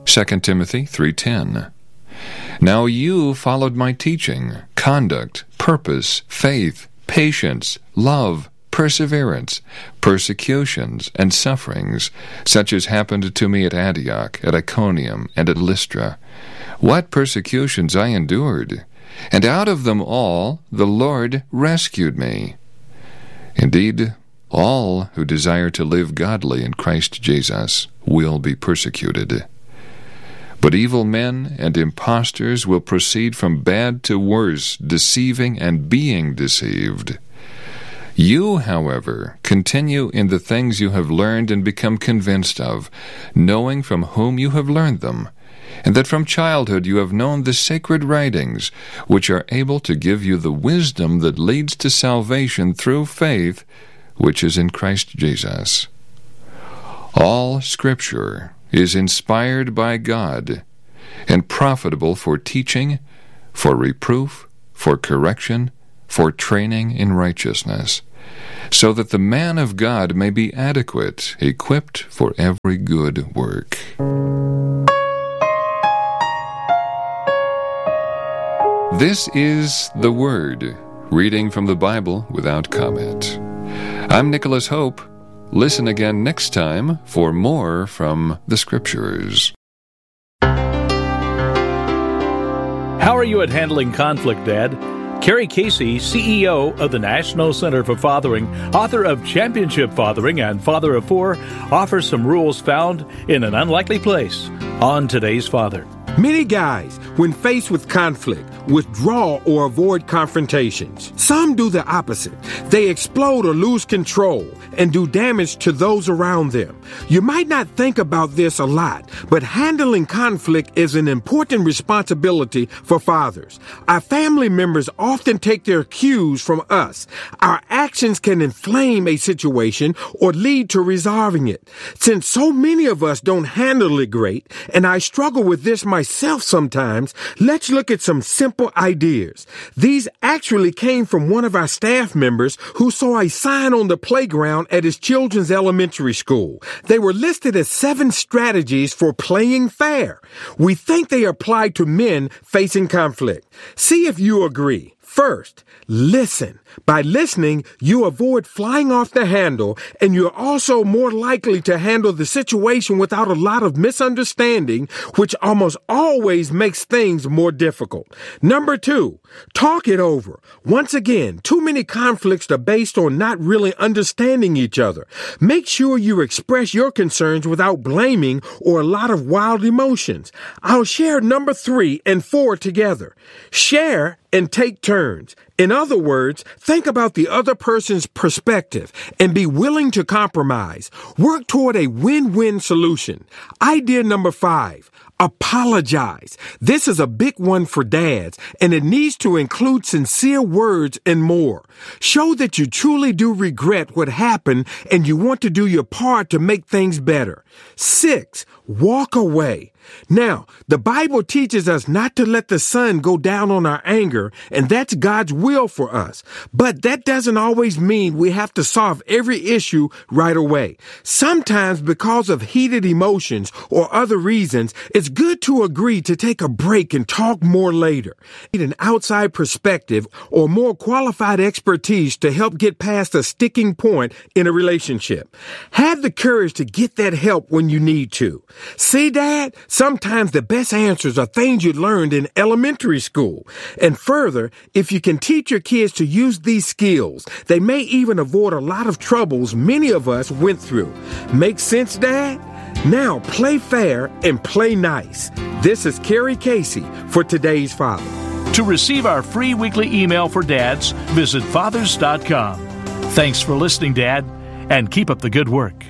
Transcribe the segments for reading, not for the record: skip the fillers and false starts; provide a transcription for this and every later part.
2 Timothy 3:10. Now you followed my teaching, conduct, purpose, faith, patience, love, perseverance, persecutions, and sufferings, such as happened to me at Antioch, at Iconium, and at Lystra. What persecutions I endured! And out of them all the Lord rescued me. Indeed, all who desire to live godly in Christ Jesus will be persecuted. But evil men and impostors will proceed from bad to worse, deceiving and being deceived. You, however, continue in the things you have learned and become convinced of, knowing from whom you have learned them, and that from childhood you have known the sacred writings, which are able to give you the wisdom that leads to salvation through faith, which is in Christ Jesus. All Scripture is inspired by God and profitable for teaching, for reproof, for correction, for training in righteousness, so that the man of God may be adequate, equipped for every good work. This is The Word, reading from the Bible without comment. I'm Nicholas Hope. Listen again next time for more from the Scriptures. How are you at handling conflict, Dad? Carrie Casey, CEO of the National Center for Fathering, author of Championship Fathering and Father of Four, offers some rules found in an unlikely place on Today's Father. Many guys, when faced with conflict, withdraw or avoid confrontations. Some do the opposite. They explode or lose control and do damage to those around them. You might not think about this a lot, but handling conflict is an important responsibility for fathers. Our family members often take their cues from us. Our actions can inflame a situation or lead to resolving it. Since so many of us don't handle it great, and I struggle with this myself sometimes, let's look at some simple ideas. These actually came from one of our staff members who saw a sign on the playground at his children's elementary school. They were listed as 7 strategies for playing fair. We think they apply to men facing conflict. See if you agree. First, listen. By listening, you avoid flying off the handle, and you're also more likely to handle the situation without a lot of misunderstanding, which almost always makes things more difficult. Number 2, talk it over. Once again, too many conflicts are based on not really understanding each other. Make sure you express your concerns without blaming or a lot of wild emotions. I'll share number 3 and 4 together. Share and take turns. In other words, think about the other person's perspective and be willing to compromise. Work toward a win-win solution. Idea number 5. Apologize. This is a big one for dads, and it needs to include sincere words and more. Show that you truly do regret what happened and you want to do your part to make things better. 6. Walk away. Now, the Bible teaches us not to let the sun go down on our anger, and that's God's will for us. But that doesn't always mean we have to solve every issue right away. Sometimes, because of heated emotions or other reasons, it's good to agree to take a break and talk more later. Need an outside perspective or more qualified expertise to help get past a sticking point in a relationship. Have the courage to get that help when you need to. See, Dad? Sometimes the best answers are things you learned in elementary school. And further, if you can teach your kids to use these skills, they may even avoid a lot of troubles many of us went through. Make sense, Dad? Now play fair and play nice. This is Carrie Casey for Today's Father. To receive our free weekly email for dads, visit fathers.com. Thanks for listening, Dad, and keep up the good work.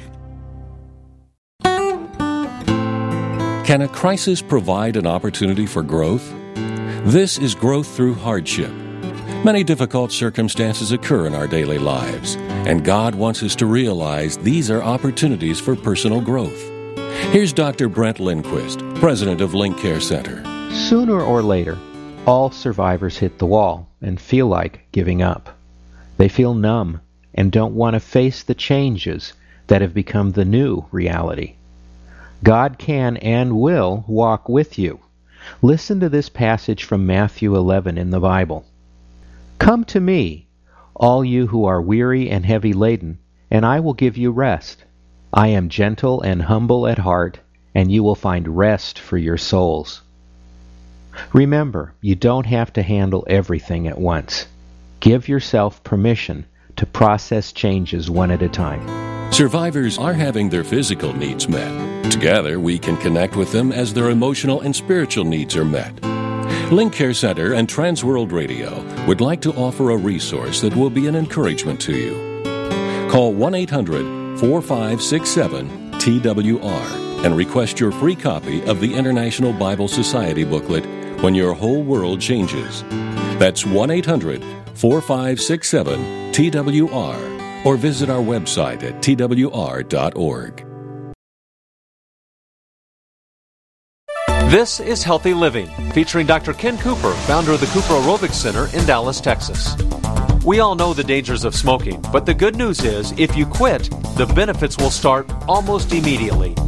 Can a crisis provide an opportunity for growth? This is growth through hardship. Many difficult circumstances occur in our daily lives, and God wants us to realize these are opportunities for personal growth. Here's Dr. Brent Lindquist, president of Link Care Center. Sooner or later, all survivors hit the wall and feel like giving up. They feel numb and don't want to face the changes that have become the new reality. God can and will walk with you. Listen to this passage from Matthew 11 in the Bible. Come to me, all you who are weary and heavy laden, and I will give you rest. I am gentle and humble at heart, and you will find rest for your souls. Remember, you don't have to handle everything at once. Give yourself permission to process changes one at a time. Survivors are having their physical needs met. Together, we can connect with them as their emotional and spiritual needs are met. Link Care Center and Transworld Radio would like to offer a resource that will be an encouragement to you. Call 1-800-4567-TWR and request your free copy of the International Bible Society booklet, When Your Whole World Changes. That's 1-800-4567-TWR. Or visit our website at twr.org. This is Healthy Living, featuring Dr. Ken Cooper, founder of the Cooper Aerobics Center in Dallas, Texas. We all know the dangers of smoking, but the good news is, if you quit, the benefits will start almost immediately.